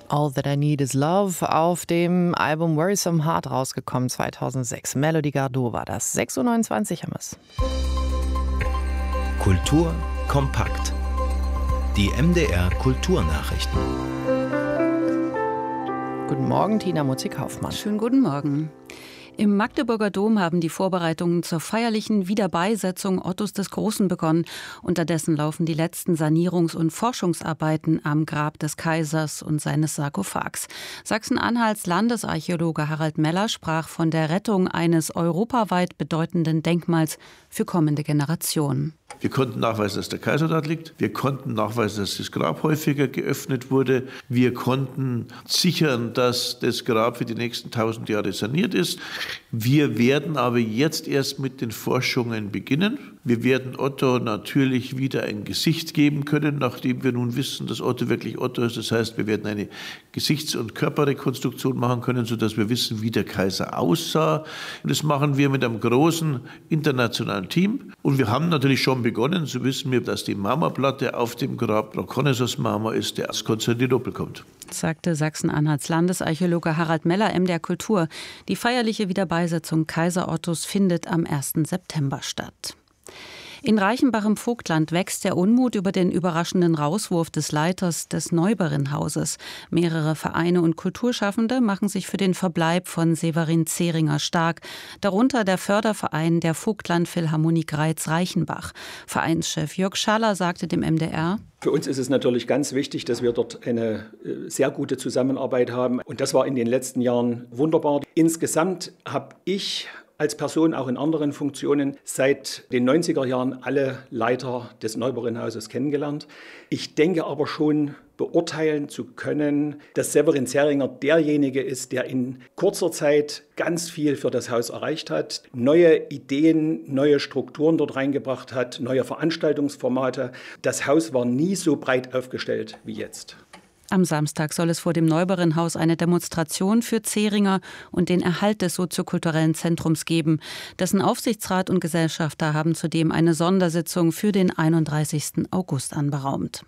All That I Need Is Love auf dem Album Worrisome Heart rausgekommen 2006. Melody Gardot war das. 6.29 Uhr haben wir's. Kultur kompakt. Die MDR Kulturnachrichten. Guten Morgen, Tina Mutzi-Kaufmann. Schönen guten Morgen. Im Magdeburger Dom haben die Vorbereitungen zur feierlichen Wiederbeisetzung Ottos des Großen begonnen. Unterdessen laufen die letzten Sanierungs- und Forschungsarbeiten am Grab des Kaisers und seines Sarkophags. Sachsen-Anhalts Landesarchäologe Harald Meller sprach von der Rettung eines europaweit bedeutenden Denkmals für kommende Generationen. Wir konnten nachweisen, dass der Kaiser dort liegt. Wir konnten nachweisen, dass das Grab häufiger geöffnet wurde. Wir konnten sichern, dass das Grab für die nächsten 1000 Jahre saniert ist. Wir werden aber jetzt erst mit den Forschungen beginnen. Wir werden Otto natürlich wieder ein Gesicht geben können, nachdem wir nun wissen, dass Otto wirklich Otto ist. Das heißt, wir werden eine Gesichts- und Körperrekonstruktion machen können, sodass wir wissen, wie der Kaiser aussah. Und das machen wir mit einem großen internationalen Team. Und wir haben natürlich schon begonnen. So wissen wir, dass die Marmorplatte auf dem Grab Bronchonissos-Marmor ist, der aus Konstantinopel kommt. Sagte Sachsen-Anhalts Landesarchäologe Harald Meller, MDR Kultur. Die feierliche Wiederbeisetzung Kaiser Ottos findet am 1. September statt. In Reichenbach im Vogtland wächst der Unmut über den überraschenden Rauswurf des Leiters des Neuberinnhauses. Mehrere Vereine und Kulturschaffende machen sich für den Verbleib von Severin Zehringer stark. Darunter der Förderverein der Vogtland-Philharmonie Greiz-Reichenbach. Vereinschef Jörg Schaller sagte dem MDR: Für uns ist es natürlich ganz wichtig, dass wir dort eine sehr gute Zusammenarbeit haben. Und das war in den letzten Jahren wunderbar. Insgesamt habe ich als Person auch in anderen Funktionen seit den 90er Jahren alle Leiter des Neuberinnhauses kennengelernt. Ich denke aber schon beurteilen zu können, dass Severin Zehringer derjenige ist, der in kurzer Zeit ganz viel für das Haus erreicht hat, neue Ideen, neue Strukturen dort reingebracht hat, neue Veranstaltungsformate. Das Haus war nie so breit aufgestellt wie jetzt. Am Samstag soll es vor dem Neuberinnhaus eine Demonstration für Zehringer und den Erhalt des soziokulturellen Zentrums geben. Dessen Aufsichtsrat und Gesellschafter haben zudem eine Sondersitzung für den 31. August anberaumt.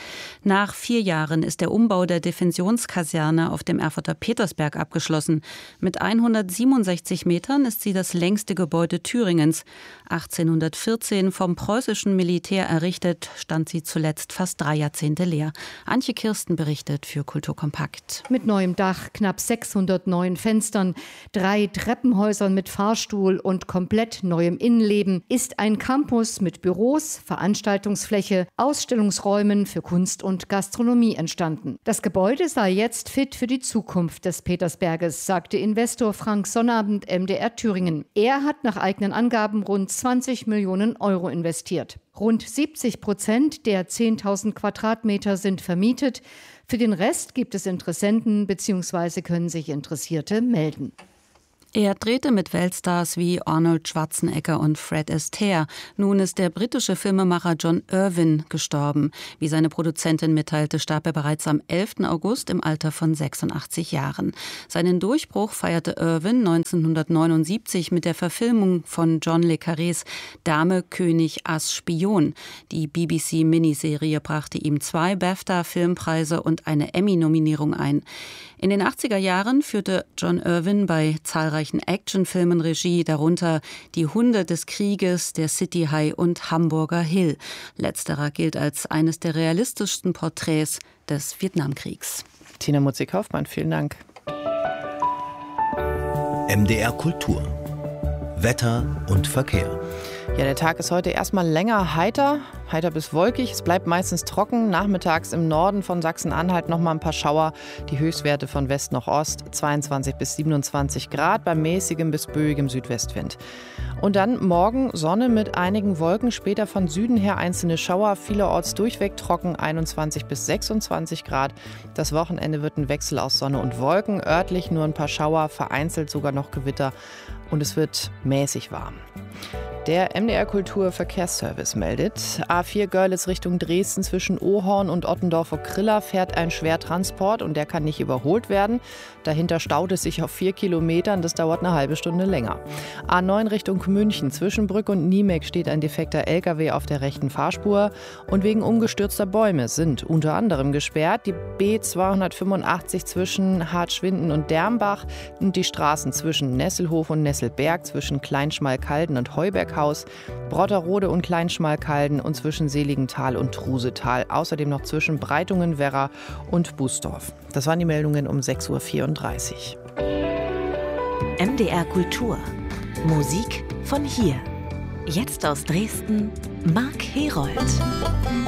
Nach 4 Jahren ist der Umbau der Defensionskaserne auf dem Erfurter Petersberg abgeschlossen. Mit 167 Metern ist sie das längste Gebäude Thüringens. 1814 vom preußischen Militär errichtet, stand sie zuletzt fast 3 Jahrzehnte leer. Antje Kirsten berichtet für Kultur Kompakt. Mit neuem Dach, knapp 600 neuen Fenstern, 3 Treppenhäusern mit Fahrstuhl und komplett neuem Innenleben ist ein Campus mit Büros, Veranstaltungsfläche, Ausstellungsräumen für Kunst und Gastronomie entstanden. Das Gebäude sei jetzt fit für die Zukunft des Petersberges, sagte Investor Frank Sonnabend MDR Thüringen. Er hat nach eigenen Angaben rund 20 Millionen Euro investiert. Rund 70% der 10.000 Quadratmeter sind vermietet. Für den Rest gibt es Interessenten bzw. können sich Interessierte melden. Er drehte mit Weltstars wie Arnold Schwarzenegger und Fred Astaire. Nun ist der britische Filmemacher John Irwin gestorben. Wie seine Produzentin mitteilte, starb er bereits am 11. August im Alter von 86 Jahren. Seinen Durchbruch feierte Irwin 1979 mit der Verfilmung von John le Carrés Dame, König, Ass, Spion. Die BBC-Miniserie brachte ihm 2 BAFTA-Filmpreise und eine Emmy-Nominierung ein. In den 80er Jahren führte John Irwin bei zahlreichen Actionfilmen Regie, darunter Die Hunde des Krieges, Der City High und Hamburger Hill. Letzterer gilt als eines der realistischsten Porträts des Vietnamkriegs. Tina Mutzi-Kaufmann, vielen Dank. MDR Kultur. Wetter und Verkehr. Ja, der Tag ist heute erstmal länger heiter bis wolkig. Es bleibt meistens trocken. Nachmittags im Norden von Sachsen-Anhalt noch mal ein paar Schauer. Die Höchstwerte von West nach Ost 22 bis 27 Grad bei mäßigem bis böigem Südwestwind. Und dann morgen Sonne mit einigen Wolken, später von Süden her einzelne Schauer, vielerorts durchweg trocken 21 bis 26 Grad. Das Wochenende wird ein Wechsel aus Sonne und Wolken, örtlich nur ein paar Schauer, vereinzelt sogar noch Gewitter und es wird mäßig warm. Der MDR Kultur Verkehrsservice meldet, A4 Görlitz Richtung Dresden zwischen Ohorn und Ottendorfer-Kriller fährt ein Schwertransport und der kann nicht überholt werden. Dahinter staut es sich auf 4 Kilometern, das dauert eine halbe Stunde länger. A9 Richtung München zwischen Brück und Niemek steht ein defekter LKW auf der rechten Fahrspur und wegen umgestürzter Bäume sind unter anderem gesperrt die B285 zwischen Hartschwinden und Dermbach und die Straßen zwischen Nesselhof und Nesselberg, zwischen Kleinschmalkalden und Heuberghaus, Brotterode und Kleinschmalkalden und zwischen Seligenthal und Trusetal. Außerdem noch zwischen Breitungen, Werra und Bußdorf. Das waren die Meldungen um 6.34 Uhr. MDR Kultur. Musik von hier. Jetzt aus Dresden, Marc Herold.